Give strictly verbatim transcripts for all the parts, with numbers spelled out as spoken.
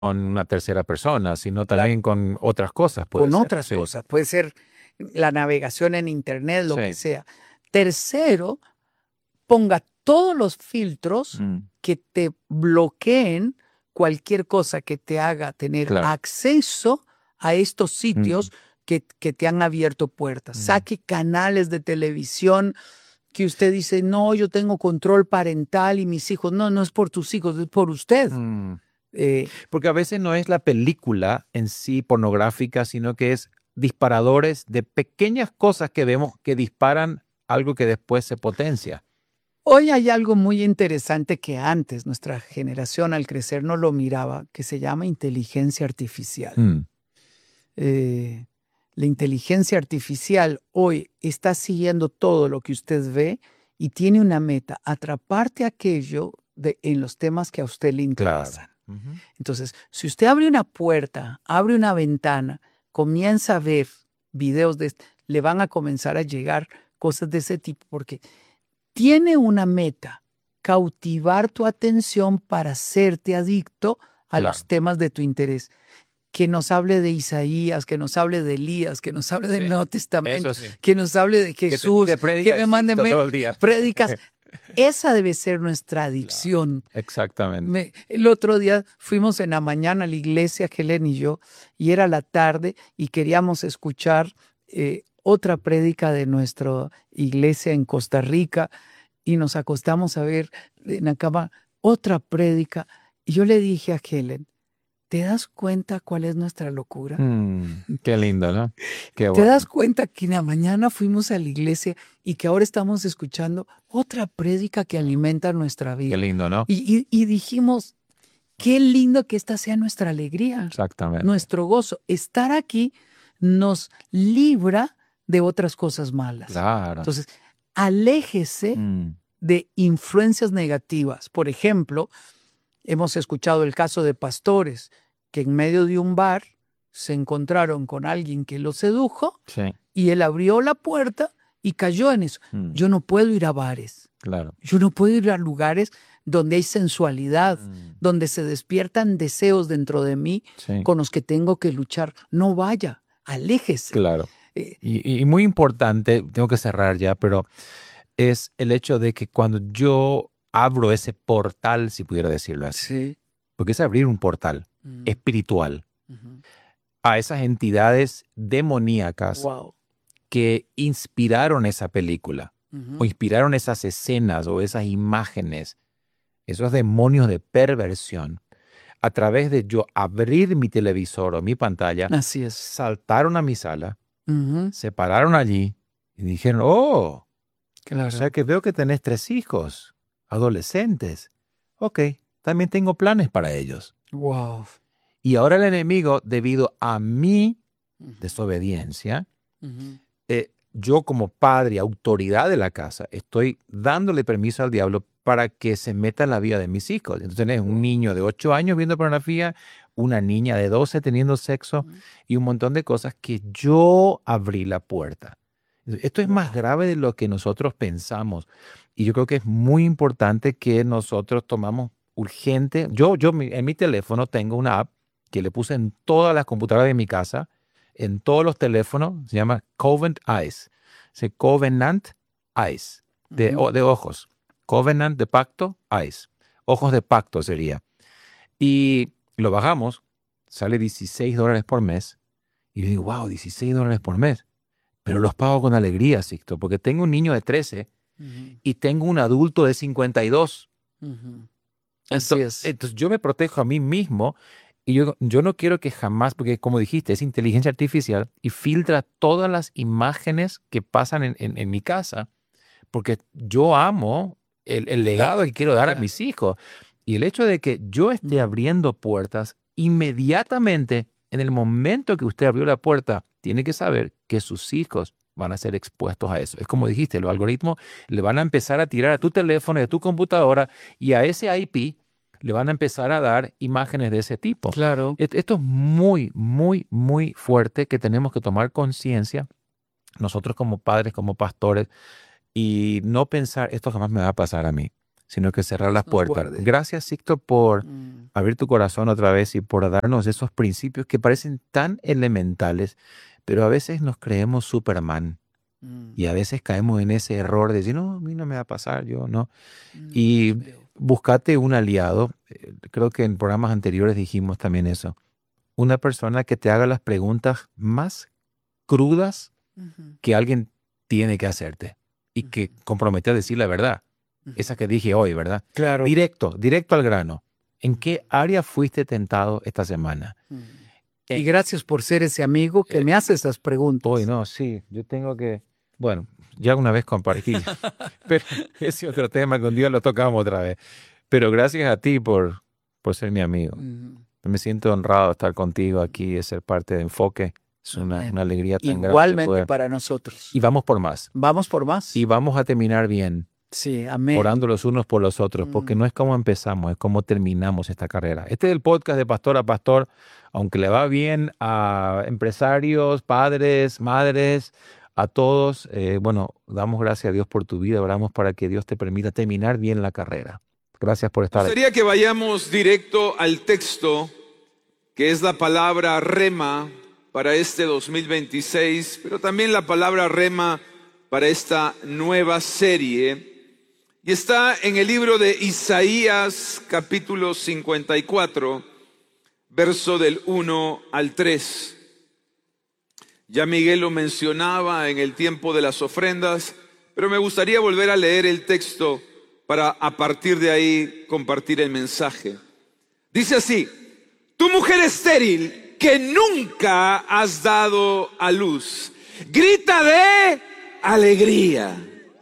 con una tercera persona, sino también con otras cosas, puede con ser. otras Sí. cosas. Puede ser la navegación en internet, lo Sí. que sea. Tercero, ponga todos los filtros Mm, que te bloqueen cualquier cosa que te haga tener Claro. acceso a estos mm, sitios que, que te han abierto puertas. Mm. Saque canales de televisión que usted dice, no, yo tengo control parental y mis hijos. No, no es por tus hijos, es por usted. mm. Eh, Porque a veces no es la película en sí pornográfica, sino que es disparadores de pequeñas cosas que vemos que disparan algo que después se potencia. Hoy hay algo muy interesante que antes nuestra generación al crecer no lo miraba, que se llama inteligencia artificial. Mm, Eh, la inteligencia artificial hoy está siguiendo todo lo que usted ve y tiene una meta, atraparte aquello de, en los temas que a usted le Claro. interesan. Ujú. Entonces, si usted abre una puerta, abre una ventana, comienza a ver videos de est- le van a comenzar a llegar cosas de ese tipo porque tiene una meta, cautivar tu atención para hacerte adicto a Claro. los temas de tu interés. Que nos hable de Isaías, que nos hable de Elías, que nos hable del Sí, Nuevo Testamento, Eso sí. que nos hable de Que te- Jesús, te que, predica me mande Cristo me- todo el día. prédicas. Esa debe ser nuestra adicción. Exactamente. Me- el otro día fuimos en la mañana a la iglesia, Helen y yo, y era la tarde y queríamos escuchar eh, otra prédica de nuestra iglesia en Costa Rica y nos acostamos a ver en la cama otra prédica. Y yo le dije a Helen, ¿te das cuenta cuál es nuestra locura? Mm, qué lindo, ¿no? Qué ¿Te bueno. das cuenta que en la mañana fuimos a la iglesia y que ahora estamos escuchando otra prédica que alimenta nuestra Qué vida? lindo, ¿no? Y, y- y dijimos, qué lindo que esta sea nuestra alegría, Exactamente. nuestro gozo. Estar aquí nos libra de otras cosas malas. Claro. Entonces, aléjese Mm, de influencias negativas. Por ejemplo, hemos escuchado el caso de pastores que en medio de un bar se encontraron con alguien que lo sedujo sí, y él abrió la puerta y cayó en eso. mm, Yo no puedo ir a bares, claro. yo no puedo ir a lugares donde hay sensualidad, Mm, donde se despiertan deseos dentro de mí sí, con los que tengo que luchar. No vaya, aléjese. claro. Eh, Y, y muy importante, tengo que cerrar ya, pero es el hecho de que cuando yo abro ese portal, si pudiera decirlo así, sí. porque es abrir un portal Mm, espiritual ujú. a esas entidades demoníacas Wow. que inspiraron esa película, Ujú. o inspiraron esas escenas o esas imágenes, esos demonios de perversión, a través de yo abrir mi televisor o mi pantalla, Así es. saltaron a mi sala, Ujú. se pararon allí y dijeron, oh, Claro. o sea que veo que tenés tres hijos, adolescentes. Ok, también tengo planes para ellos. Wow. Y ahora el enemigo, debido a mi Ujú. desobediencia, Ujú. eh, yo como padre, autoridad de la casa, estoy dándole permiso al diablo para que se meta en la vida de mis hijos. Entonces tenés un niño de ocho años viendo pornografía, una niña de doce teniendo sexo Ujú. y un montón de cosas que yo abrí la puerta. Esto es más Wow. grave de lo que nosotros pensamos. Y yo creo que es muy importante que nosotros tomamos urgente. Yo, yo mi- en mi teléfono tengo una app que le puse en todas las computadoras de mi casa, en todos los teléfonos, se llama Covenant Eyes. Se Covenant Eyes, de, Ujú. o- de ojos. Covenant de pacto, Eyes. Ojos de pacto sería. Y lo bajamos, sale dieciséis dólares por mes. Y yo digo, wow, dieciséis dólares por mes. Pero los pago con alegría, Sixto, porque tengo un niño de trece Ujú. y tengo un adulto de cincuenta y dos. Ujú. Así Ento- es. Entonces yo me protejo a mí mismo y yo, yo no quiero que jamás, porque como dijiste, es inteligencia artificial y filtra todas las imágenes que pasan en, en- en mi casa, porque yo amo el, el legado que quiero dar a Claro. mis hijos. Y el hecho de que yo esté Ujú. abriendo puertas, inmediatamente, en el momento que usted abrió la puerta, tiene que saber que sus hijos van a ser expuestos a eso. Es como dijiste, los algoritmos le van a empezar a tirar a tu teléfono y a tu computadora y a ese I P le van a empezar a dar imágenes de ese tipo. Claro. Et- Esto es muy, muy, muy fuerte que tenemos que tomar conciencia nosotros como padres, como pastores, y no pensar, esto jamás me va a pasar a mí, sino que cerrar las Nos puertas. guarde. Gracias, Sixto, por Mm. abrir tu corazón otra vez y por darnos esos principios que parecen tan elementales, pero a veces nos creemos Superman Mm. y a veces caemos en ese error de decir, no, a mí no me va a pasar, yo no. No, Y no creo. buscate un aliado. eh, Creo que en programas anteriores dijimos también eso. Una persona que te haga las preguntas más crudas Ujú, que alguien tiene que hacerte y que ujú, compromete a decir la verdad. ujú. Esa que dije hoy, ¿verdad? Claro. Directo, directo al grano. ¿En Mm. qué área fuiste tentado esta semana? Mm. Eh, Y gracias por ser ese amigo que eh, me hace estas preguntas. Hoy no, sí, yo tengo que, bueno, ya una vez compartí, pero ese otro tema con Dios lo tocamos otra vez. Pero gracias a ti por, por ser mi amigo. Mm. Me siento honrado de estar contigo aquí, de ser parte de Enfoque. Es una, Amén. una alegría tan grande Igualmente poder. para nosotros. Y vamos por más. Vamos por más. Y vamos a terminar bien, Sí, amén. orando los unos por los otros, porque Mm. no es como empezamos, es como terminamos esta carrera. Este es el podcast de Pastor a Pastor, aunque le va bien a empresarios, padres, madres, a todos. eh, bueno, damos gracias a Dios por tu vida, oramos para que Dios te permita terminar bien la carrera. Gracias por Me estar aquí. gustaría que vayamos directo al texto, que es la palabra rema para este dos mil veintiséis, pero también la palabra rema para esta nueva serie. Y está en el libro de Isaías, capítulo cincuenta y cuatro, verso del uno al tres. Ya Miguel lo mencionaba en el tiempo de las ofrendas, pero me gustaría volver a leer el texto para a partir de ahí compartir el mensaje. Dice así: tu mujer estéril que nunca has dado a luz, grita de alegría.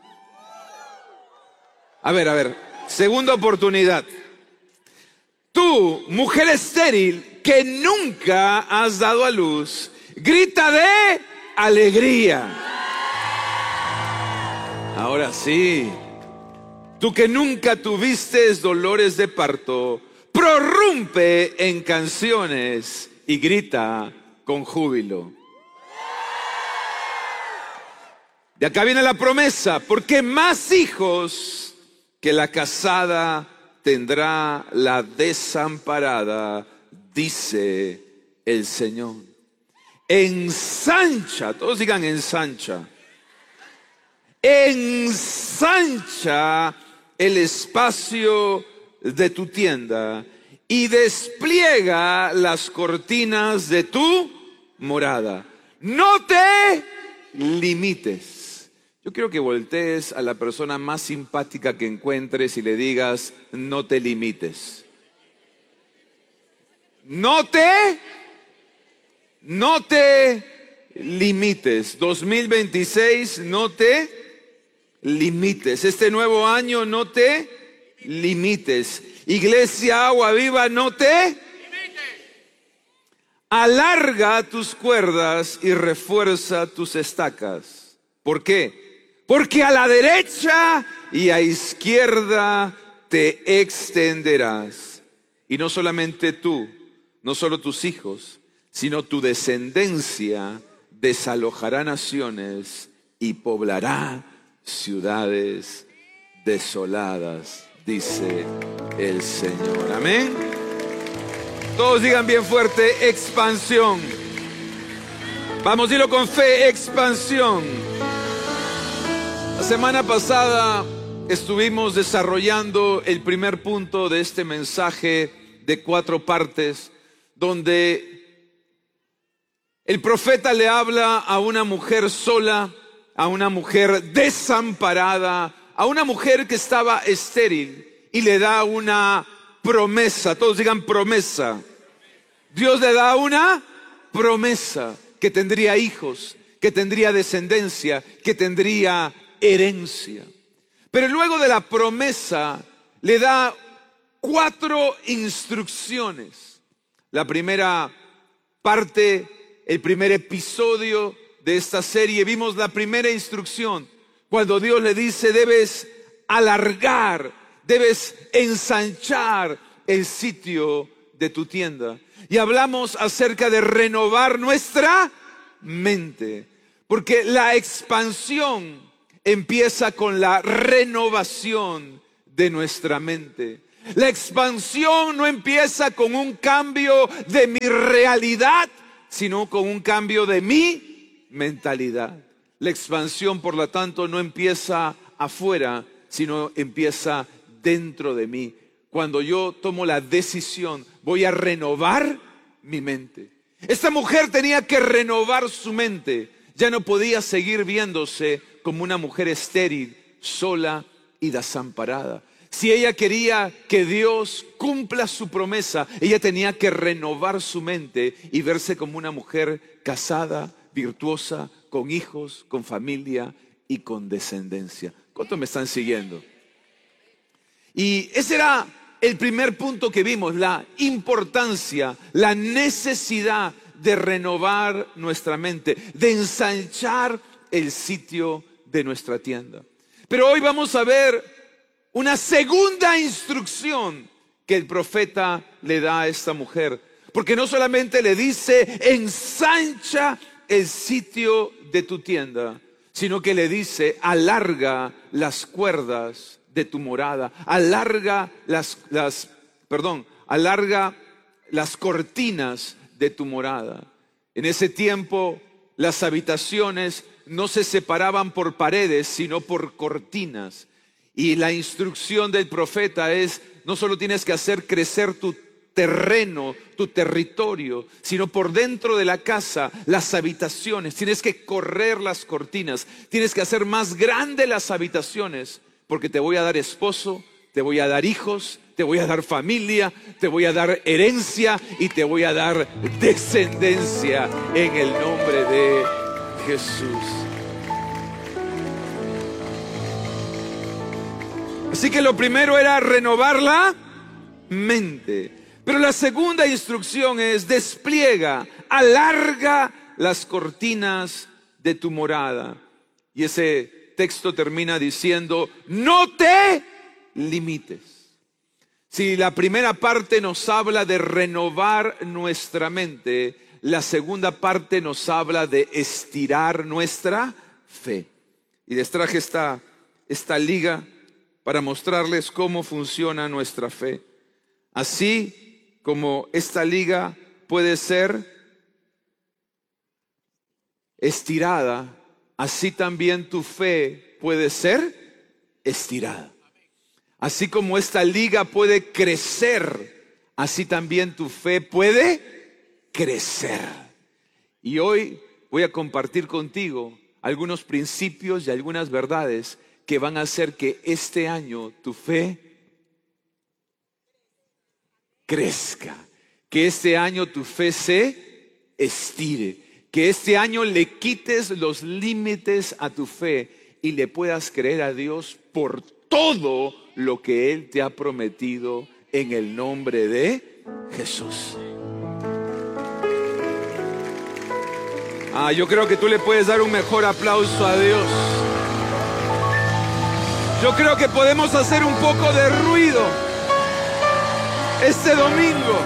A ver, a ver, segunda oportunidad. Tú, mujer estéril que nunca has dado a luz, grita de alegría. Ahora sí. Tú que nunca tuviste dolores de parto, prorrumpe en canciones y grita con júbilo. De acá viene la promesa, porque más hijos que la casada tendrá la desamparada, dice el Señor. Ensancha, todos digan ensancha. Ensancha el espacio de tu tienda y despliega las cortinas de tu morada. No te limites. Yo quiero que voltees a la persona más simpática que encuentres y le digas, no te limites. No te, no te limites. dos mil veintiséis, no te limites. Este nuevo año, no te limites. Iglesia Agua Viva, no te limites. Alarga tus cuerdas y refuerza tus estacas. ¿Por qué? Porque a la derecha y a izquierda te extenderás. Y no solamente tú, no solo tus hijos, sino tu descendencia desalojará naciones y poblará ciudades desoladas, dice el Señor. Amén. Todos digan bien fuerte, expansión. Vamos, dilo con fe, expansión. La semana pasada estuvimos desarrollando el primer punto de este mensaje de cuatro partes, donde el profeta le habla a una mujer sola, a una mujer desamparada, a una mujer que estaba estéril, y le da una promesa. Todos digan promesa. Dios le da una promesa, que tendría hijos, que tendría descendencia, que tendría herencia. Pero luego de la promesa le da cuatro instrucciones. La primera parte, el primer episodio de esta serie, vimos la primera instrucción, cuando Dios le dice, debes alargar, debes ensanchar el sitio de tu tienda. Y hablamos acerca de renovar nuestra mente, porque la expansión empieza con la renovación de nuestra mente. La expansión no empieza con un cambio de mi realidad, sino con un cambio de mi mentalidad. La expansión, por lo tanto, no empieza afuera, sino empieza dentro de mí. Cuando yo tomo la decisión, voy a renovar mi mente. Esta mujer tenía que renovar su mente. Ya no podía seguir viéndose como una mujer estéril, sola y desamparada. Si ella quería que Dios cumpla su promesa, ella tenía que renovar su mente y verse como una mujer casada, virtuosa, con hijos, con familia y con descendencia. ¿Cuántos me están siguiendo? Y ese era el primer punto que vimos, la importancia, la necesidad de renovar nuestra mente, de ensanchar el sitio de nuestra tienda. Pero hoy vamos a ver una segunda instrucción que el profeta le da a esta mujer. Porque no solamente le dice, ensancha el sitio de tu tienda, sino que le dice, alarga las cuerdas de tu morada, alarga las, las, perdón, alarga las cortinas de tu morada. En ese tiempo las habitaciones no se separaban por paredes, sino por cortinas. Y la instrucción del profeta es, no solo tienes que hacer crecer tu terreno, tu territorio, sino por dentro de la casa, las habitaciones. Tienes que correr las cortinas, tienes que hacer más grandes las habitaciones, porque te voy a dar esposo, te voy a dar hijos, te voy a dar familia, te voy a dar herencia y te voy a dar descendencia en el nombre de Jesús. Así que lo primero era renovar la mente. Pero la segunda instrucción es despliega, alarga las cortinas de tu morada. Y ese texto termina diciendo, no te limites. Si la primera parte nos habla de renovar nuestra mente, la segunda parte nos habla de estirar nuestra fe. Y les traje esta, esta liga para mostrarles cómo funciona nuestra fe. Así como esta liga puede ser estirada, así también tu fe puede ser estirada. Así como esta liga puede crecer, así también tu fe puede crecer. Y hoy voy a compartir contigo algunos principios y algunas verdades que van a hacer que este año tu fe crezca, que este año tu fe se estire, que este año le quites los límites a tu fe y le puedas creer a Dios por todo lo que Él te ha prometido en el nombre de Jesús. Ah, yo creo que tú le puedes dar un mejor aplauso a Dios. Yo creo que podemos hacer un poco de ruido este domingo.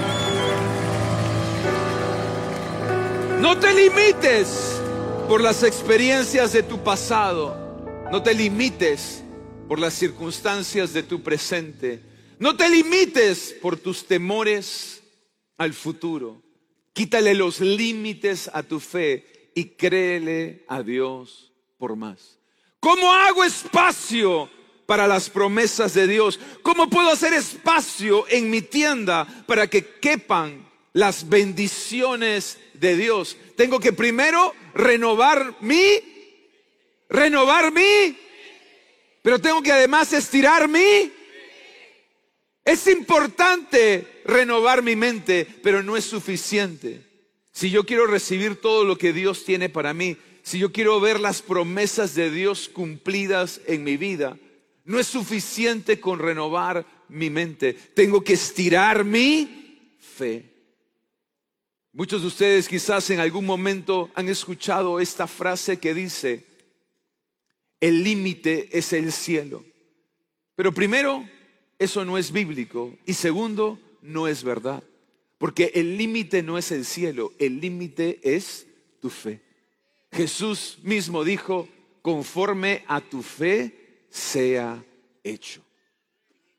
No te limites por las experiencias de tu pasado. No te limites por las circunstancias de tu presente. No te limites por tus temores al futuro. Quítale los límites a tu fe y créele a Dios por más. ¿Cómo hago espacio para las promesas de Dios? ¿Cómo puedo hacer espacio en mi tienda para que quepan las bendiciones de Dios? Tengo que primero renovar mi, renovar mi, pero tengo que además estirar mi. Es importante renovar mi mente, pero no es suficiente. Si yo quiero recibir todo lo que Dios tiene para mí, si yo quiero ver las promesas de Dios cumplidas en mi vida, no es suficiente con renovar mi mente. Tengo que estirar mi fe. Muchos de ustedes quizás en algún momento han escuchado esta frase que dice, el límite es el cielo. Pero primero, eso no es bíblico. Y segundo, no es verdad. Porque el límite no es el cielo, el límite es tu fe. Jesús mismo dijo, conforme a tu fe sea hecho.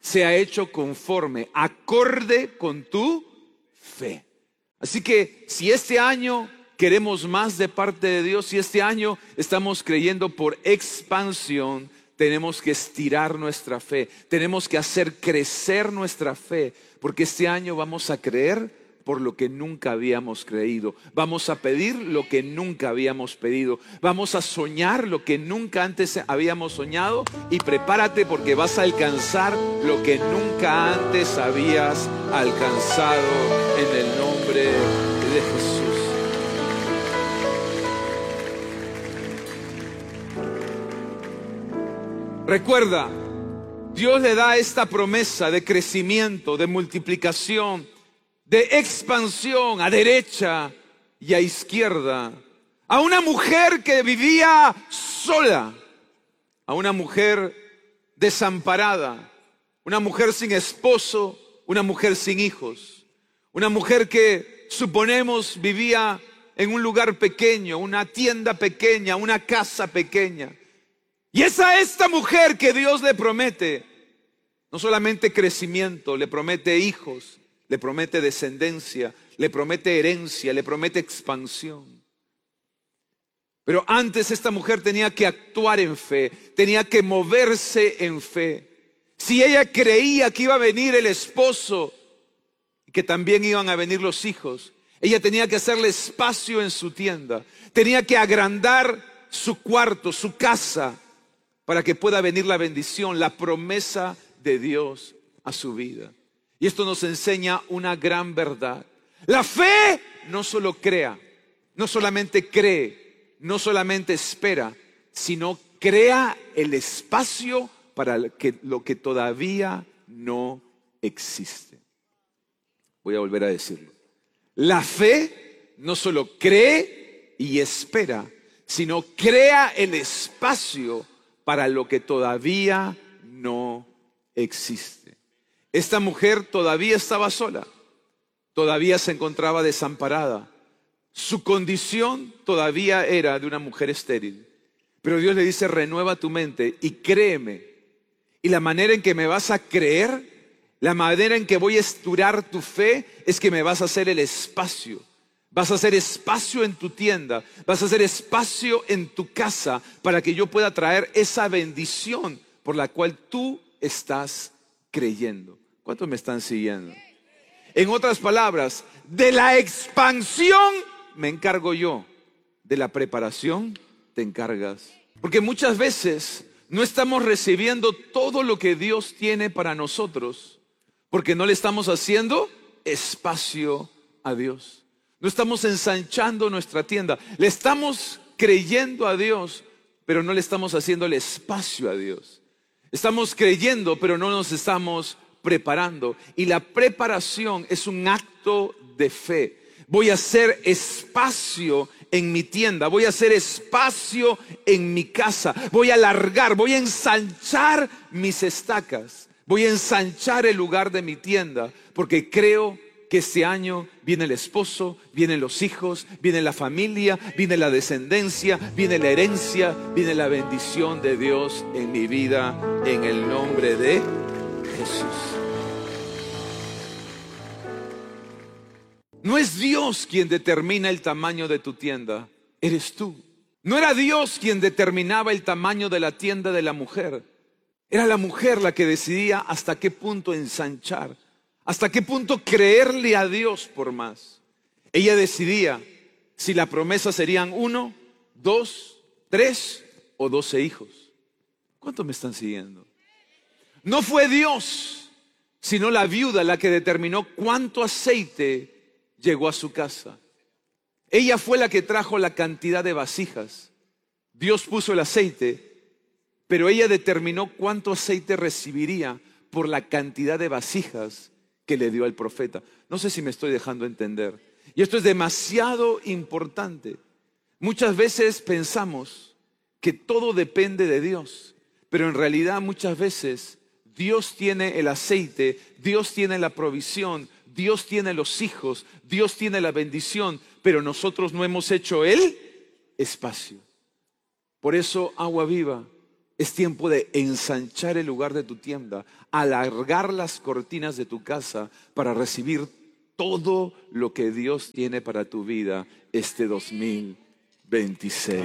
sea hecho conforme, acorde con tu fe. Así que si este año queremos más de parte de Dios, si este año estamos creyendo por expansión, tenemos que estirar nuestra fe, tenemos que hacer crecer nuestra fe, porque este año vamos a creer por lo que nunca habíamos creído. Vamos a pedir lo que nunca habíamos pedido. Vamos a soñar lo que nunca antes habíamos soñado. Y prepárate porque vas a alcanzar lo que nunca antes habías alcanzado en el nombre de Jesús. Recuerda, Dios le da esta promesa de crecimiento, de multiplicación, de expansión a derecha y a izquierda, a una mujer que vivía sola, a una mujer desamparada, una mujer sin esposo, una mujer sin hijos, una mujer que suponemos vivía en un lugar pequeño, una tienda pequeña, una casa pequeña. Y es a esta mujer que Dios le promete no solamente crecimiento, le promete hijos, le promete descendencia, le promete herencia, le promete expansión. Pero antes esta mujer tenía que actuar en fe, tenía que moverse en fe. Si ella creía que iba a venir el esposo y que también iban a venir los hijos, ella tenía que hacerle espacio en su tienda, tenía que agrandar su cuarto, su casa, para que pueda venir la bendición, la promesa de Dios a su vida. Y esto nos enseña una gran verdad. La fe no solo crea, no solamente cree, no solamente espera, sino crea el espacio para que, lo que todavía no existe. Voy a volver a decirlo. La fe no solo cree y espera, sino crea el espacio para lo que todavía no existe. Esta mujer todavía estaba sola, todavía se encontraba desamparada. Su condición todavía era de una mujer estéril. Pero Dios le dice, renueva tu mente y créeme. Y la manera en que me vas a creer, la manera en que voy a estirar tu fe, es que me vas a hacer el espacio. Vas a hacer espacio en tu tienda, vas a hacer espacio en tu casa para que yo pueda traer esa bendición por la cual tú estás creyendo. ¿Cuántos me están siguiendo? En otras palabras, de la expansión me encargo yo, de la preparación te encargas. Porque muchas veces no estamos recibiendo todo lo que Dios tiene para nosotros porque no le estamos haciendo espacio a Dios. No estamos ensanchando nuestra tienda. Le estamos creyendo a Dios, pero no le estamos haciendo el espacio a Dios. Estamos creyendo, pero no nos estamos preparando. Y la preparación es un acto de fe. Voy a hacer espacio en mi tienda. Voy a hacer espacio en mi casa. Voy a alargar, voy a ensanchar mis estacas. Voy a ensanchar el lugar de mi tienda, porque creo que este año viene el esposo, vienen los hijos, viene la familia, viene la descendencia, viene la herencia, viene la bendición de Dios en mi vida, en el nombre de Jesús. No es Dios quien determina el tamaño de tu tienda, eres tú. No era Dios quien determinaba el tamaño de la tienda de la mujer. Era la mujer la que decidía hasta qué punto ensanchar. ¿Hasta qué punto creerle a Dios por más? Ella decidía si la promesa serían uno, dos, tres o doce hijos. ¿Cuántos me están siguiendo? No fue Dios, sino la viuda la que determinó cuánto aceite llegó a su casa. Ella fue la que trajo la cantidad de vasijas. Dios puso el aceite, pero ella determinó cuánto aceite recibiría por la cantidad de vasijas que le dio al profeta. No sé si me estoy dejando entender. Y esto es demasiado importante. Muchas veces pensamos que todo depende de Dios, pero en realidad muchas veces Dios tiene el aceite, Dios tiene la provisión, Dios tiene los hijos, Dios tiene la bendición, pero nosotros no hemos hecho el espacio. Por eso Agua Viva Es tiempo de ensanchar el lugar de tu tienda, alargar las cortinas de tu casa para recibir todo lo que Dios tiene para tu vida este dos mil veintiséis.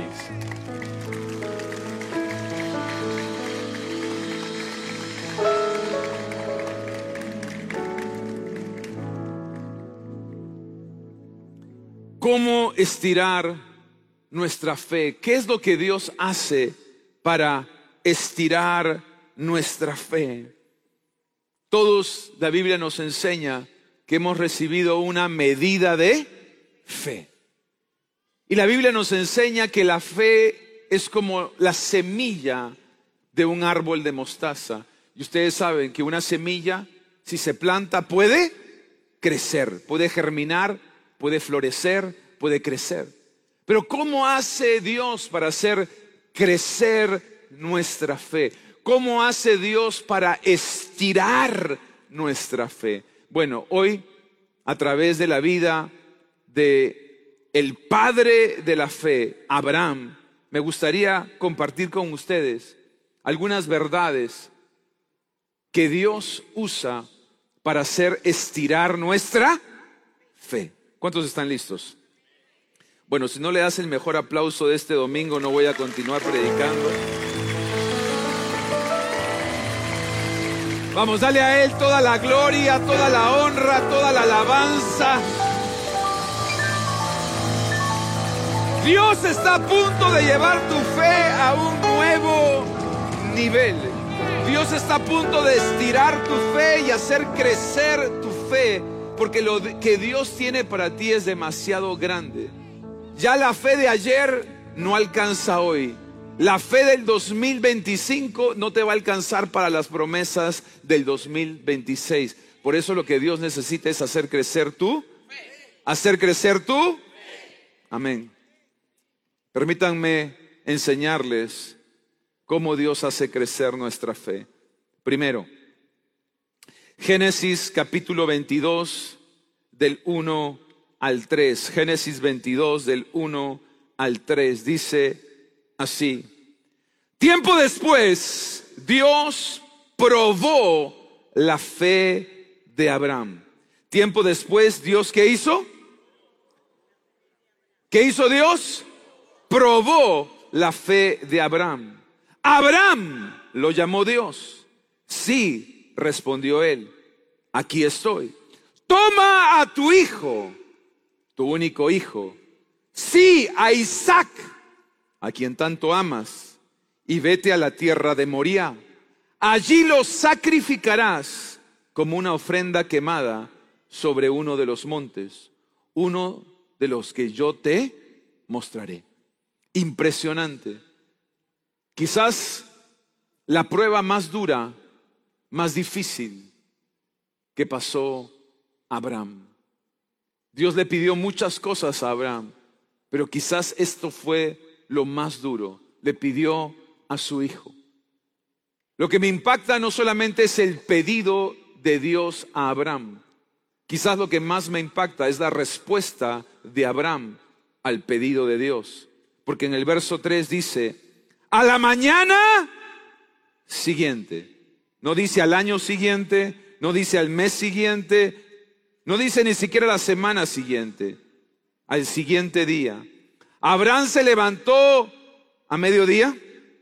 ¿Cómo estirar nuestra fe? ¿Qué es lo que Dios hace para estirar nuestra fe? Todos, la Biblia nos enseña que hemos recibido una medida de fe. Y la Biblia nos enseña que la fe es como la semilla de un árbol de mostaza. Y ustedes saben que una semilla, si se planta, puede crecer, puede germinar, puede florecer, puede crecer. Pero ¿cómo hace Dios para hacer crecer nuestra fe? ¿Cómo hace Dios para estirar nuestra fe? Bueno, hoy, a través de la vida de el padre de la fe, Abraham, me gustaría compartir con ustedes algunas verdades que Dios usa para hacer estirar nuestra fe. ¿Cuántos están listos? Bueno, si no le das el mejor aplauso de este domingo, no voy a continuar predicando. Vamos, dale a Él toda la gloria, toda la honra, toda la alabanza. Dios está a punto de llevar tu fe a un nuevo nivel. Dios está a punto de estirar tu fe y hacer crecer tu fe, porque lo que Dios tiene para ti es demasiado grande. Ya la fe de ayer no alcanza hoy. La fe del dos mil veinticinco no te va a alcanzar para las promesas del dos mil veintiséis. Por eso lo que Dios necesita es hacer crecer tú. Hacer crecer tú. Amén. Permítanme enseñarles cómo Dios hace crecer nuestra fe. Primero, Génesis capítulo veintidós del uno al tres. Génesis veintidós del uno al tres dice así: tiempo después, Dios probó la fe de Abraham. Tiempo después, ¿Dios qué hizo? ¿Qué hizo Dios? Probó la fe de Abraham. Abraham lo llamó Dios. Sí, respondió él, aquí estoy. Toma a tu hijo, tu único hijo, sí, a Isaac, a quien tanto amas, y vete a la tierra de Moría. Allí lo sacrificarás como una ofrenda quemada sobre uno de los montes, uno de los que yo te mostraré. Impresionante. Quizás la prueba más dura, más difícil que pasó Abraham. Dios le pidió muchas cosas a Abraham, pero quizás esto fue lo más duro. Le pidió a su hijo. Lo que me impacta no solamente es el pedido de Dios a Abraham. Quizás lo que más me impacta es la respuesta de Abraham al pedido de Dios. Porque en el verso tres dice, a la mañana siguiente. No dice al año siguiente, no dice al mes siguiente, no dice ni siquiera la semana siguiente. Al siguiente día. Abraham se levantó a mediodía.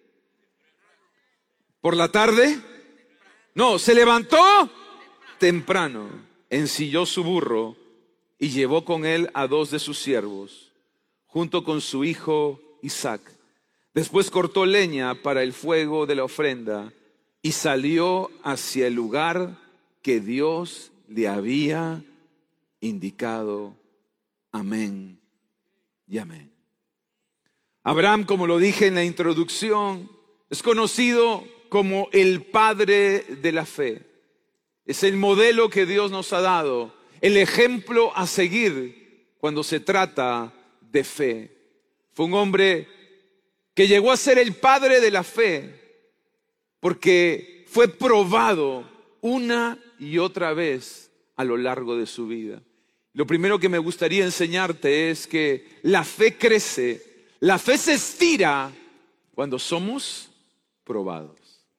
¿Por la tarde? No, se levantó temprano, ensilló su burro y llevó con él a dos de sus siervos, junto con su hijo Isaac. Después cortó leña para el fuego de la ofrenda y salió hacia el lugar que Dios le había indicado. Amén y amén. Abraham, como lo dije en la introducción, es conocido como el padre de la fe. Es el modelo que Dios nos ha dado, el ejemplo a seguir cuando se trata de fe. Fue un hombre que llegó a ser el padre de la fe porque fue probado una y otra vez a lo largo de su vida. Lo primero que me gustaría enseñarte es que la fe crece, la fe se estira cuando somos probados.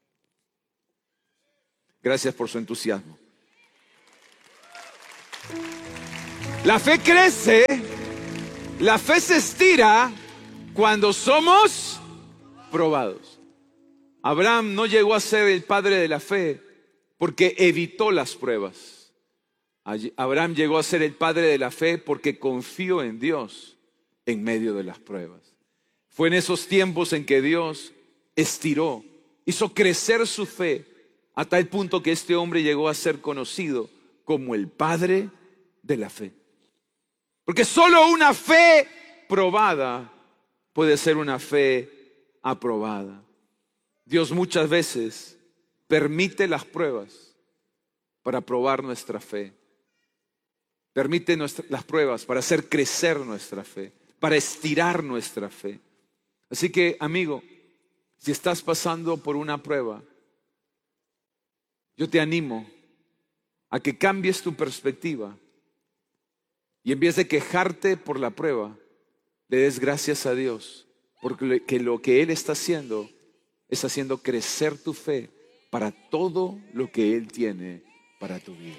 Gracias por su entusiasmo. La fe crece, la fe se estira cuando somos probados. Abraham no llegó a ser el padre de la fe porque evitó las pruebas. Abraham llegó a ser el padre de la fe porque confió en Dios en medio de las pruebas. Fue en esos tiempos en que Dios estiró, hizo crecer su fe a tal punto que este hombre llegó a ser conocido como el padre de la fe. Porque solo una fe probada puede ser una fe aprobada. Dios muchas veces permite las pruebas para probar nuestra fe. Permite nuestra, las pruebas para hacer crecer nuestra fe, para estirar nuestra fe. Así que, amigo, si estás pasando por una prueba, yo te animo a que cambies tu perspectiva y en vez de quejarte por la prueba, le des gracias a Dios, porque que lo que Él está haciendo es haciendo crecer tu fe para todo lo que Él tiene para tu vida.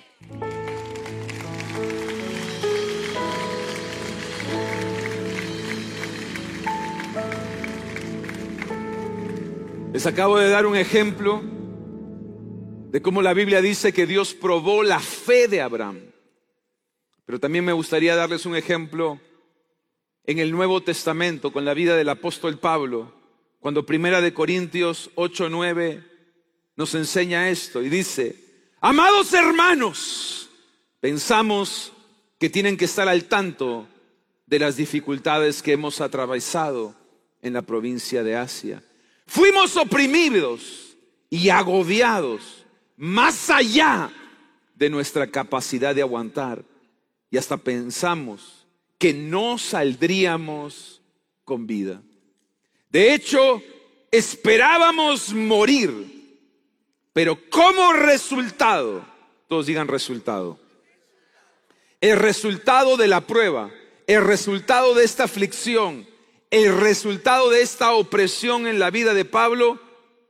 Les acabo de dar un ejemplo de cómo la Biblia dice que Dios probó la fe de Abraham. Pero también me gustaría darles un ejemplo en el Nuevo Testamento con la vida del apóstol Pablo, cuando Primera de Corintios ocho nueve nos enseña esto y dice: amados hermanos, pensamos que tienen que estar al tanto de las dificultades que hemos atravesado en la provincia de Asia. Fuimos oprimidos y agobiados más allá de nuestra capacidad de aguantar y hasta pensamos que no saldríamos con vida. De hecho, esperábamos morir, pero como resultado, todos digan resultado, el resultado de la prueba, el resultado de esta aflicción, el resultado de esta opresión en la vida de Pablo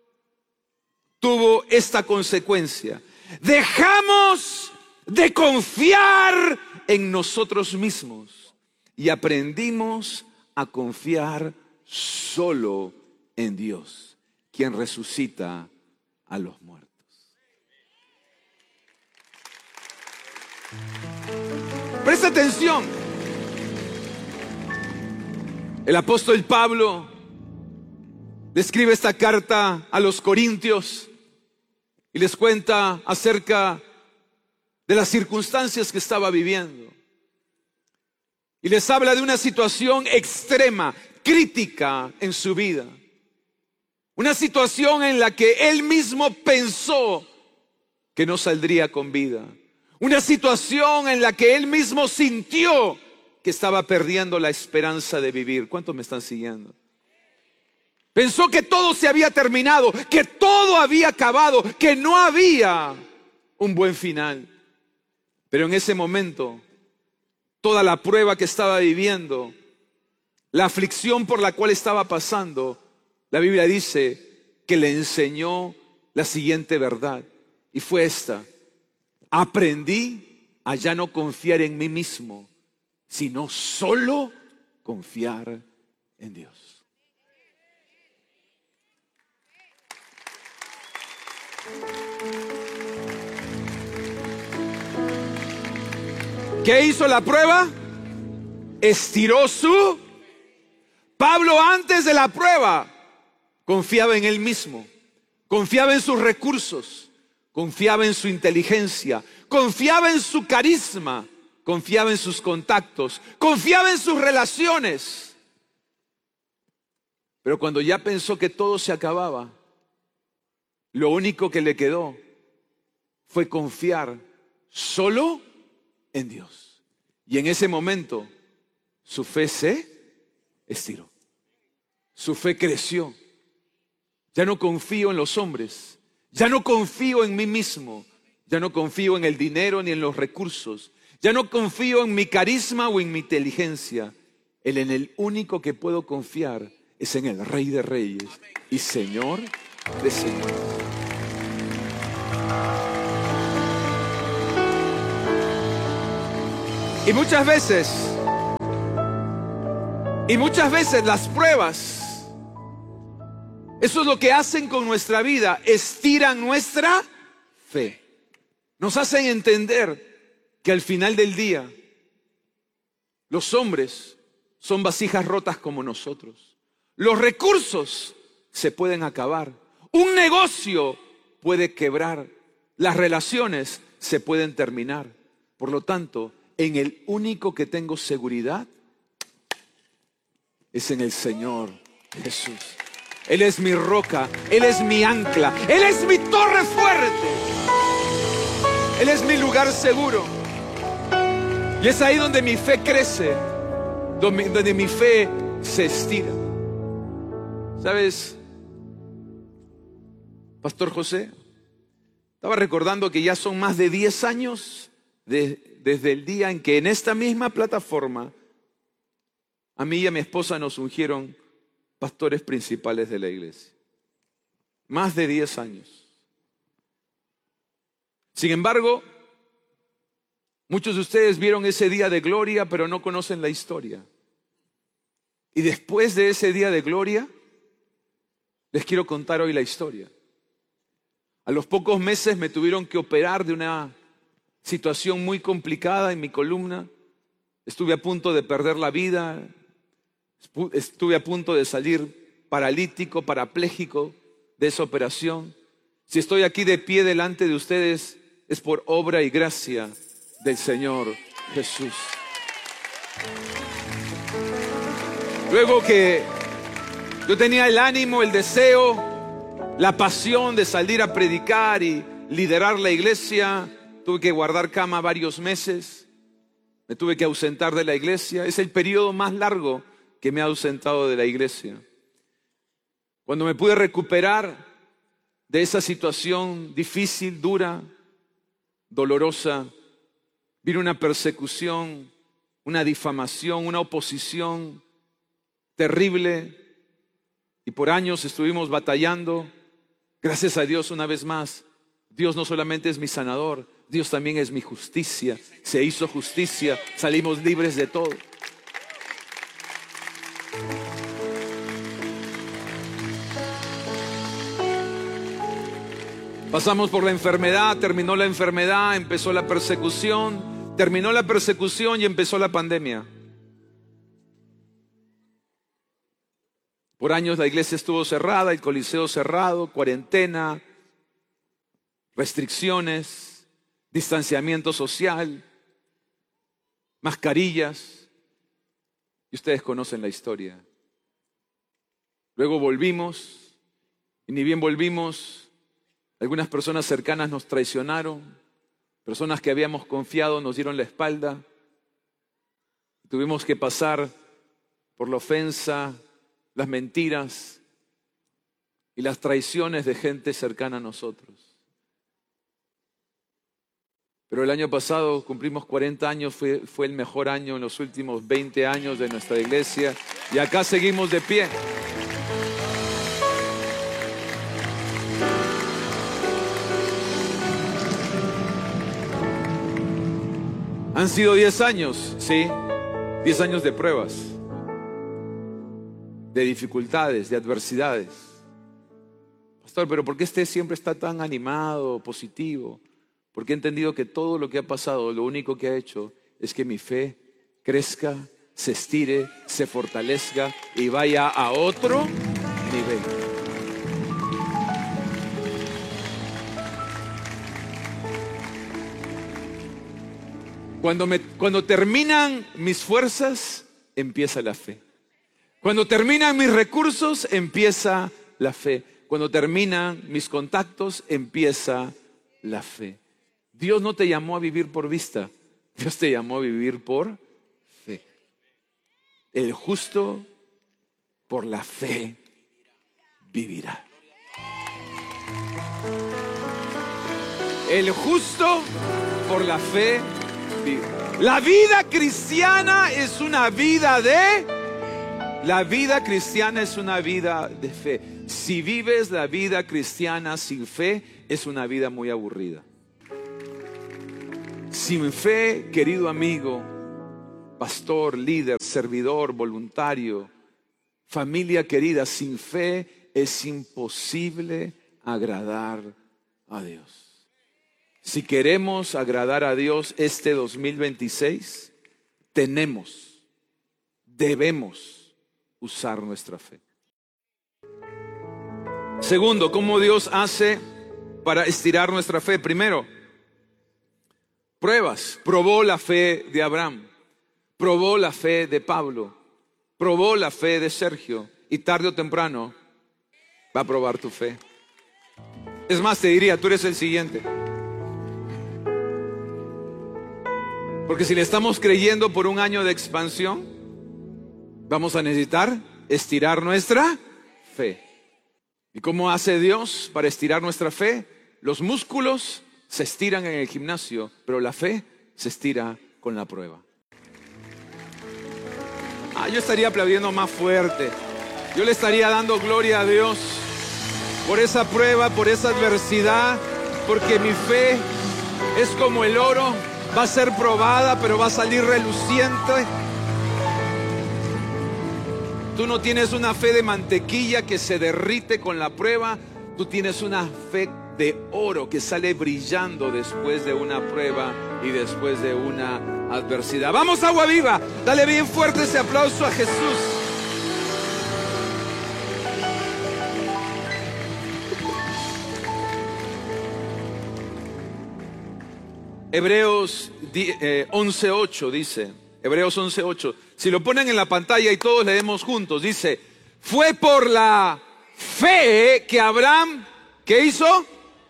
tuvo esta consecuencia: dejamos de confiar en nosotros mismos y aprendimos a confiar solo en Dios, quien resucita a los muertos. Presta atención. El apóstol Pablo describe esta carta a los Corintios y les cuenta acerca de las circunstancias que estaba viviendo. Y les habla de una situación extrema, crítica en su vida. Una situación en la que él mismo pensó que no saldría con vida. Una situación en la que él mismo sintió que estaba perdiendo la esperanza de vivir. ¿Cuántos me están siguiendo? Pensó que todo se había terminado, que todo había acabado, que no había un buen final. Pero en ese momento, toda la prueba que estaba viviendo, la aflicción por la cual estaba pasando, la Biblia dice que le enseñó la siguiente verdad. Y fue esta: aprendí a ya no confiar en mí mismo, sino solo confiar en Dios. ¿Qué hizo la prueba? Estiró su... Pablo antes de la prueba confiaba en él mismo, confiaba en sus recursos, confiaba en su inteligencia, confiaba en su carisma, confiaba en sus contactos, confiaba en sus relaciones. Pero cuando ya pensó que todo se acababa, lo único que le quedó fue confiar solo en Dios. Y en ese momento su fe se estiró. Su fe creció. Ya no confío en los hombres. Ya no confío en mí mismo. Ya no confío en el dinero ni en los recursos. Ya no confío en mi carisma o en mi inteligencia. Él en el único que puedo confiar es en el Rey de Reyes y Señor de señores. Y muchas veces, y muchas veces las pruebas, eso es lo que hacen con nuestra vida, estiran nuestra fe. Nos hacen entender que al final del día, los hombres son vasijas rotas como nosotros. Los recursos se pueden acabar. Un negocio puede quebrar. Las relaciones se pueden terminar. Por lo tanto, en el único que tengo seguridad es en el Señor Jesús. Él es mi roca, Él es mi ancla, Él es mi torre fuerte, Él es mi lugar seguro. Y es ahí donde mi fe crece, donde, donde mi fe se estira. ¿Sabes, Pastor José? Estaba recordando que ya son más de diez años de, desde el día en que en esta misma plataforma a mí y a mi esposa nos ungieron pastores principales de la iglesia. Más de diez años. Sin embargo, muchos de ustedes vieron ese día de gloria, pero no conocen la historia. Y después de ese día de gloria, les quiero contar hoy la historia. A los pocos meses me tuvieron que operar de una situación muy complicada en mi columna. Estuve a punto de perder la vida. Estuve a punto de salir paralítico, parapléjico de esa operación. Si estoy aquí de pie delante de ustedes, es por obra y gracia del Señor Jesús. Luego que yo tenía el ánimo, el deseo, la pasión de salir a predicar y liderar la iglesia, tuve que guardar cama varios meses. Me tuve que ausentar de la iglesia. Es el periodo más largo que me ha ausentado de la iglesia. Cuando me pude recuperar de esa situación difícil, dura, dolorosa, vino una persecución, una difamación, una oposición terrible, y por años estuvimos batallando. Gracias a Dios, una vez más, Dios no solamente es mi sanador, Dios también es mi justicia. Se hizo justicia, salimos libres de todo. Pasamos por la enfermedad, terminó la enfermedad, empezó la persecución, terminó la persecución y empezó la pandemia. Por años la iglesia estuvo cerrada, el coliseo cerrado, cuarentena, restricciones, distanciamiento social, mascarillas. Y ustedes conocen la historia. Luego volvimos, y ni bien volvimos, algunas personas cercanas nos traicionaron, personas que habíamos confiado nos dieron la espalda. Tuvimos que pasar por la ofensa, las mentiras y las traiciones de gente cercana a nosotros. Pero el año pasado cumplimos cuarenta años, fue, fue el mejor año en los últimos veinte años de nuestra iglesia, y acá seguimos de pie. Han sido diez años, sí, diez años de pruebas, de dificultades, de adversidades. Pastor, pero ¿por qué usted siempre está tan animado, positivo? Porque he entendido que todo lo que ha pasado, lo único que ha hecho es que mi fe crezca, se estire, se fortalezca y vaya a otro nivel. Cuando, me, cuando terminan mis fuerzas, empieza la fe. Cuando terminan mis recursos, empieza la fe. Cuando terminan mis contactos, empieza la fe. Dios no te llamó a vivir por vista, Dios te llamó a vivir por fe. El justo por la fe vivirá. El justo por la fe vivirá. La vida cristiana es una vida de La vida cristiana es una vida de fe. Si vives la vida cristiana sin fe, es una vida muy aburrida. Sin fe, querido amigo, pastor, líder, servidor, voluntario, familia querida, sin fe es imposible agradar a Dios. Si queremos agradar a Dios este dos mil veintiséis, tenemos, debemos usar nuestra fe. Segundo, ¿cómo Dios hace para estirar nuestra fe? Primero, pruebas. Probó la fe de Abraham, probó la fe de Pablo, probó la fe de Sergio, y tarde o temprano va a probar tu fe. Es más, te diría, tú eres el siguiente. Porque si le estamos creyendo por un año de expansión, vamos a necesitar estirar nuestra fe. ¿Y cómo hace Dios para estirar nuestra fe? Los músculos se estiran en el gimnasio, pero la fe se estira con la prueba. Ah, yo estaría aplaudiendo más fuerte. Yo le estaría dando gloria a Dios por esa prueba, por esa adversidad, porque mi fe es como el oro, va a ser probada, pero va a salir reluciente. Tú no tienes una fe de mantequilla que se derrite con la prueba. Tú tienes una fe de oro que sale brillando después de una prueba y después de una adversidad. Vamos, Agua Viva, dale bien fuerte ese aplauso a Jesús. Hebreos once ocho dice, Hebreos once ocho, si lo ponen en la pantalla y todos leemos juntos, dice, fue por la fe que Abraham, ¿qué hizo?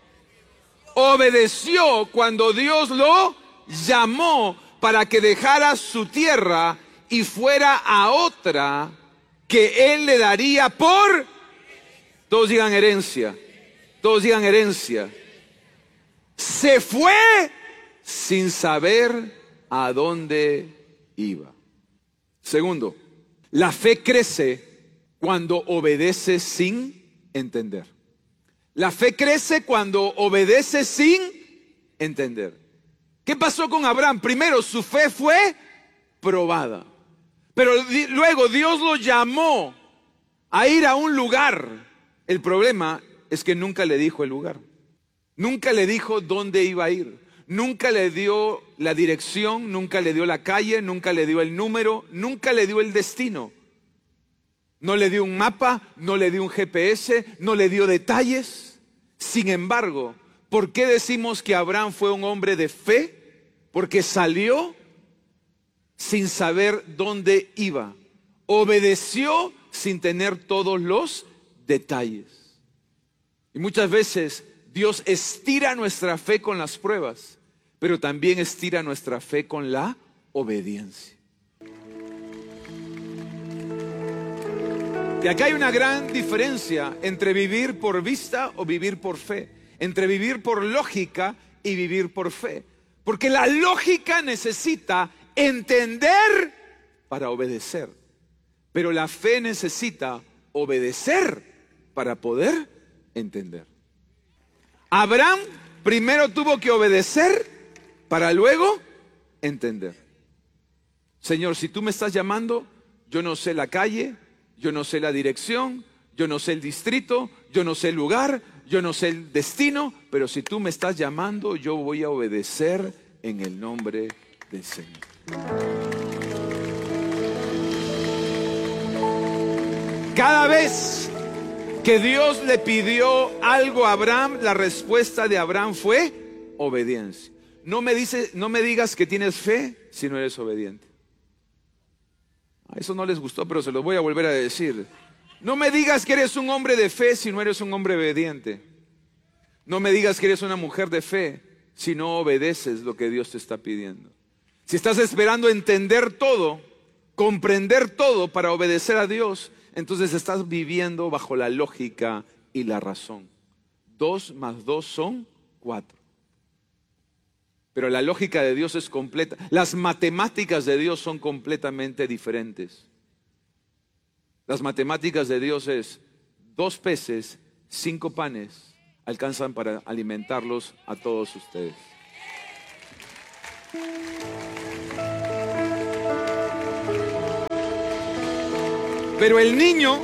Obedeció cuando Dios lo llamó para que dejara su tierra y fuera a otra que él le daría por, todos digan herencia, todos digan herencia. Se fue sin saber a dónde iba. Segundo, la fe crece cuando obedece sin entender. La fe crece cuando obedece sin entender. ¿Qué pasó con Abraham? Primero, su fe fue probada. Pero luego Dios lo llamó a ir a un lugar. El problema es que nunca le dijo el lugar. Nunca le dijo dónde iba a ir. Nunca le dio la dirección, nunca le dio la calle, nunca le dio el número, nunca le dio el destino. No le dio un mapa, no le dio un G P S, no le dio detalles. Sin embargo, ¿por qué decimos que Abraham fue un hombre de fe? Porque salió sin saber dónde iba. Obedeció sin tener todos los detalles. Y muchas veces Dios estira nuestra fe con las pruebas, pero también estira nuestra fe con la obediencia. Y acá hay una gran diferencia entre vivir por vista o vivir por fe, entre vivir por lógica y vivir por fe. Porque la lógica necesita entender para obedecer, pero la fe necesita obedecer para poder entender. Abraham primero tuvo que obedecer para luego entender. Señor, si tú me estás llamando, yo no sé la calle, yo no sé la dirección, yo no sé el distrito, yo no sé el lugar, yo no sé el destino, pero si tú me estás llamando, yo voy a obedecer en el nombre del Señor. Cada vez que Dios le pidió algo a Abraham, la respuesta de Abraham fue obediencia. No me dice, no me digas que tienes fe si no eres obediente. A eso no les gustó, pero se los voy a volver a decir. No me digas que eres un hombre de fe si no eres un hombre obediente. No me digas que eres una mujer de fe si no obedeces lo que Dios te está pidiendo. Si estás esperando entender todo, comprender todo para obedecer a Dios, entonces estás viviendo bajo la lógica y la razón. Dos más dos son cuatro. Pero la lógica de Dios es completa. Las matemáticas de Dios son completamente diferentes. Las matemáticas de Dios es dos peces, cinco panes, alcanzan para alimentarlos a todos ustedes. Pero el niño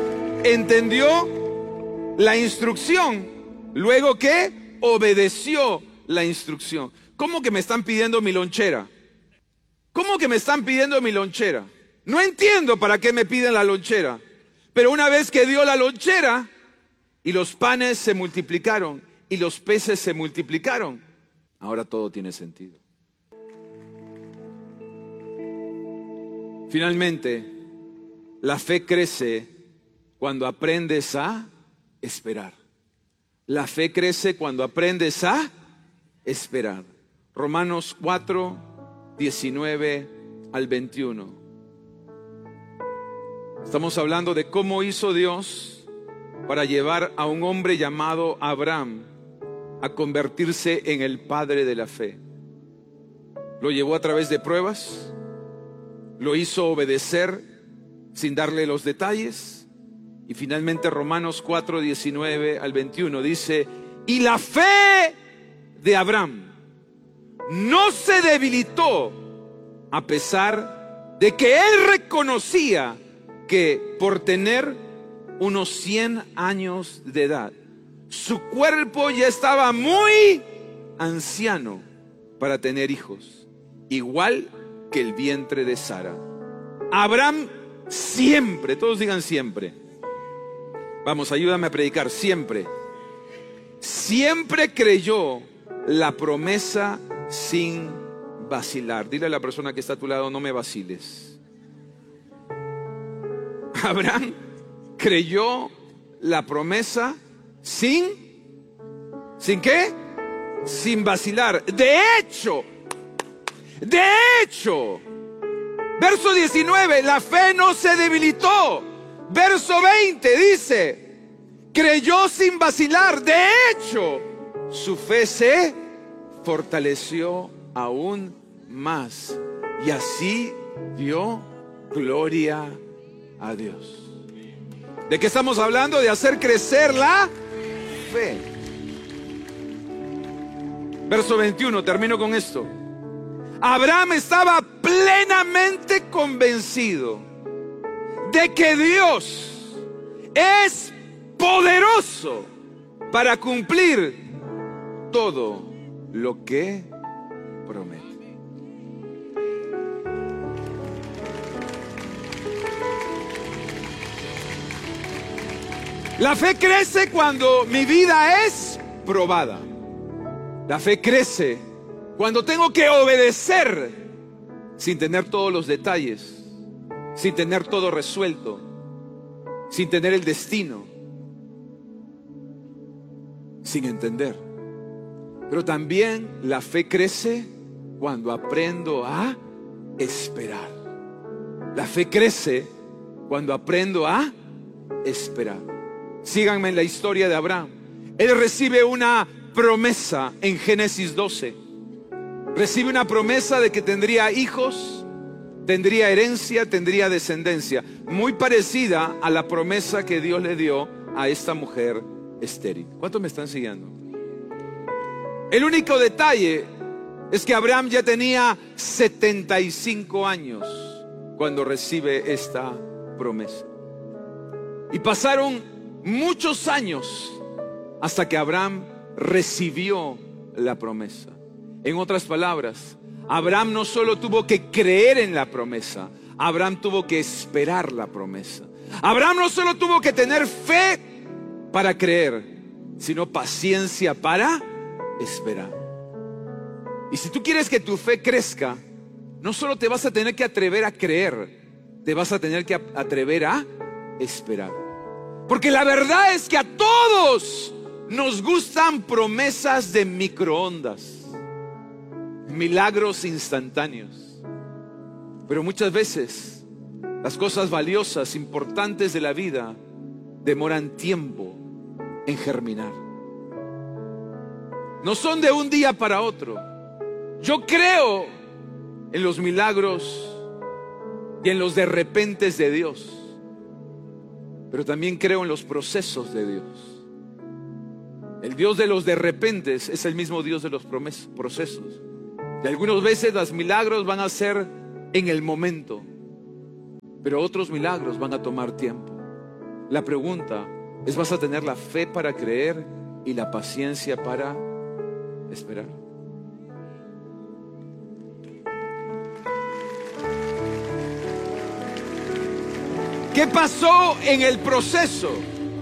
entendió la instrucción, luego que obedeció la instrucción. ¿Cómo que me están pidiendo mi lonchera? ¿Cómo que me están pidiendo mi lonchera? No entiendo para qué me piden la lonchera. Pero una vez que dio la lonchera y los panes se multiplicaron y los peces se multiplicaron, ahora todo tiene sentido. Finalmente, la fe crece cuando aprendes a esperar. La fe crece cuando aprendes a esperar. Romanos cuatro, diecinueve al veintiuno. Estamos hablando de cómo hizo Dios para llevar a un hombre llamado Abraham a convertirse en el padre de la fe. Lo llevó a través de pruebas, lo hizo obedecer sin darle los detalles, y finalmente Romanos cuatro, diecinueve al veintiuno dice: y la fe de Abraham no se debilitó a pesar de que él reconocía que por tener unos cien años de edad, su cuerpo ya estaba muy anciano para tener hijos, igual que el vientre de Sara. Abraham siempre, todos digan siempre. Vamos, ayúdame a predicar, siempre. Siempre creyó la promesa sin vacilar. Dile a la persona que está a tu lado: no me vaciles. Abraham creyó la promesa sin, ¿sin qué? Sin vacilar. De hecho, de hecho, verso diecinueve, la fe no se debilitó. Verso veinte dice: creyó sin vacilar. De hecho, su fe se fortaleció aún más. Y así dio gloria a Dios. ¿De qué estamos hablando? De hacer crecer la fe. Verso veintiuno, termino con esto. Abraham estaba plenamente convencido de que Dios es poderoso para cumplir todo lo que promete. La fe crece cuando mi vida es probada. La fe crece cuando tengo que obedecer sin tener todos los detalles, sin tener todo resuelto, sin tener el destino, sin entender. Pero también la fe crece cuando aprendo a esperar. La fe crece cuando aprendo a esperar. Síganme en la historia de Abraham. Él recibe una promesa en Génesis doce. Recibe una promesa de que tendría hijos, tendría herencia, tendría descendencia, muy parecida a la promesa que Dios le dio a esta mujer estéril. ¿Cuántos me están siguiendo? El único detalle es que Abraham ya tenía setenta y cinco años cuando recibe esta promesa. Y pasaron muchos años hasta que Abraham recibió la promesa. En otras palabras, Abraham no solo tuvo que creer en la promesa, Abraham tuvo que esperar la promesa. Abraham no solo tuvo que tener fe para creer, sino paciencia para esperar. Y si tú quieres que tu fe crezca, no solo te vas a tener que atrever a creer, te vas a tener que atrever a esperar. Porque la verdad es que a todos nos gustan promesas de microondas, milagros instantáneos. Pero muchas veces las cosas valiosas, importantes de la vida, demoran tiempo en germinar. No son de un día para otro. Yo creo en los milagros y en los de repentes de Dios. pero también creo en los procesos de Dios. El Dios de los de repentes es el mismo Dios de los procesos. Y algunas veces los milagros van a ser en el momento, pero otros milagros van a tomar tiempo. La pregunta es, ¿vas a tener la fe para creer y la paciencia para esperar? ¿Qué pasó en el proceso?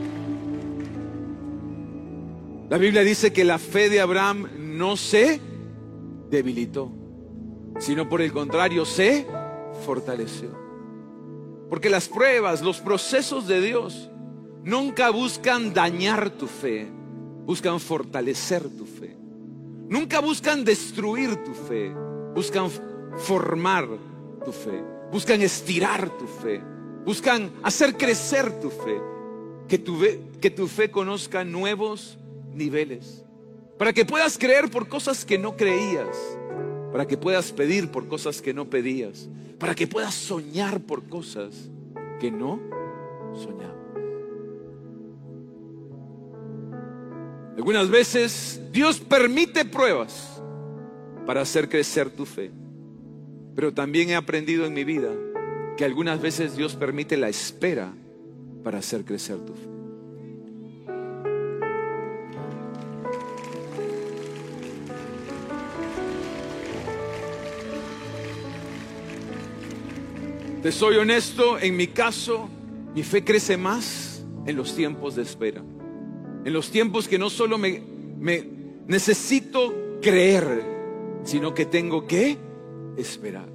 La Biblia dice que la fe de Abraham no se debilitó, sino por el contrario se fortaleció. Porque las pruebas, los procesos de Dios nunca buscan dañar tu fe, buscan fortalecer tu fe. Nunca buscan destruir tu fe, buscan formar tu fe, buscan estirar tu fe, buscan hacer crecer tu fe, que tu, que tu fe conozca nuevos niveles, para que puedas creer por cosas que no creías, para que puedas pedir por cosas que no pedías, para que puedas soñar por cosas que no soñabas. Algunas veces Dios permite pruebas para hacer crecer tu fe, pero también he aprendido en mi vida que algunas veces Dios permite la espera para hacer crecer tu fe. Te soy honesto, en mi caso, mi fe crece más en los tiempos de espera. En los tiempos que no solo me, me necesito creer, sino que tengo que esperar.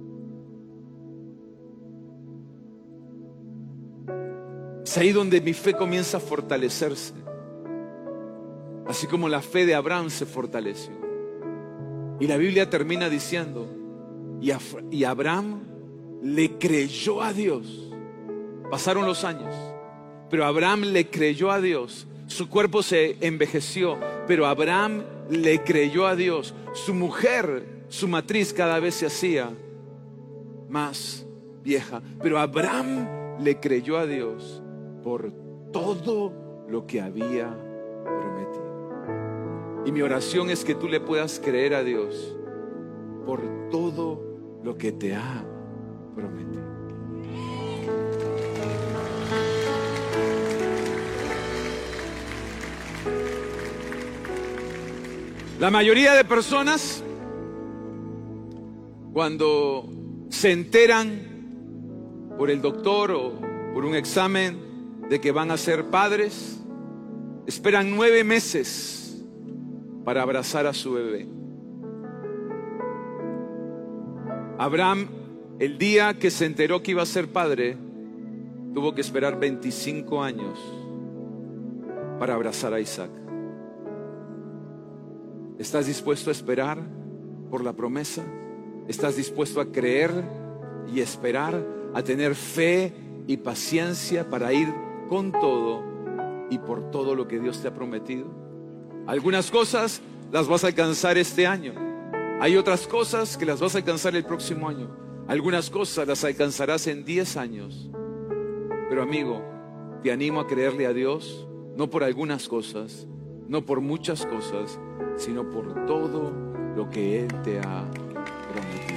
Es ahí donde mi fe comienza a fortalecerse, así como la fe de Abraham se fortaleció. Y la Biblia termina diciendo, y, a, y Abraham le creyó a Dios. Pasaron los años, pero Abraham le creyó a Dios. Su cuerpo se envejeció, pero Abraham le creyó a Dios. Su mujer, su matriz cada vez se hacía más vieja, pero Abraham le creyó a Dios por todo lo que había prometido. Y mi oración es que tú le puedas creer a Dios por todo lo que te ha prometido. La mayoría de personas, cuando se enteran por el doctor o por un examen de que van a ser padres, esperan nueve meses para abrazar a su bebé. Abraham, el día que se enteró que iba a ser padre, tuvo que esperar veinticinco años para abrazar a Isaac. ¿Estás dispuesto a esperar por la promesa? ¿Estás dispuesto a creer y esperar, a tener fe y paciencia para ir con todo y por todo lo que Dios te ha prometido? Algunas cosas las vas a alcanzar este año. Hay otras cosas que las vas a alcanzar el próximo año. Algunas cosas las alcanzarás en diez años. Pero amigo, te animo a creerle a Dios, no por algunas cosas, no por muchas cosas, sino por todo lo que Él te ha prometido.